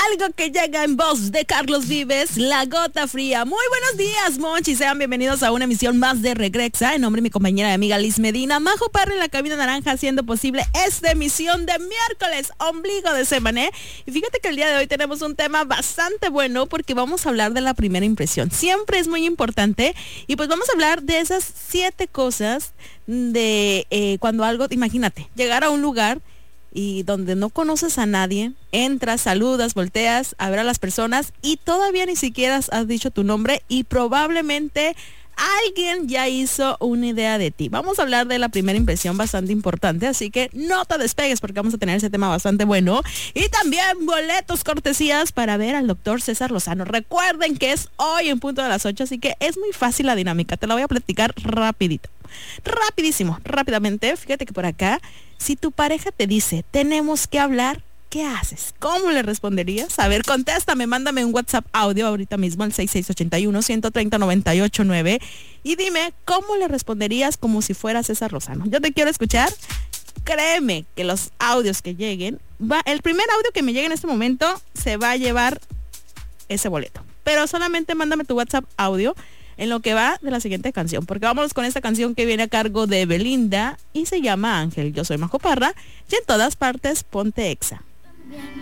Algo que llega en voz de Carlos Vives, La Gota Fría. Muy buenos días, Monchi. Sean bienvenidos a una emisión más de Regrexa. En nombre de mi compañera y amiga Liz Medina, Majo Parra en la cabina naranja, haciendo posible esta emisión de miércoles, ombligo de semana. Y fíjate que el día de hoy tenemos un tema bastante bueno porque vamos a hablar de la primera impresión. Siempre es muy importante. Y pues vamos a hablar de esas 7 cosas de cuando algo, imagínate, llegar a un lugar y donde no conoces a nadie, entras, saludas, volteas a ver a las personas y todavía ni siquiera has dicho tu nombre y probablemente alguien ya hizo una idea de ti. Vamos a hablar de la primera impresión, bastante importante, así que no te despegues porque vamos a tener ese tema bastante bueno. Y también boletos, cortesías para ver al doctor César Lozano. Recuerden que es hoy en punto de las 8, así que es muy fácil la dinámica. Te la voy a platicar rapidito. Rapidísimo, rápidamente. Fíjate que por acá, si tu pareja te dice, tenemos que hablar, ¿qué haces? ¿Cómo le responderías? A ver, contéstame, mándame un WhatsApp audio ahorita mismo al 6681-130-989 y dime cómo le responderías como si fueras César Lozano. Yo te quiero escuchar. Créeme que los audios que lleguen, el primer audio que me llegue en este momento se va a llevar ese boleto. Pero solamente mándame tu WhatsApp audio en lo que va de la siguiente canción, porque vámonos con esta canción que viene a cargo de Belinda y se llama Ángel. Yo soy Majo Parra y en todas partes ponte Exa.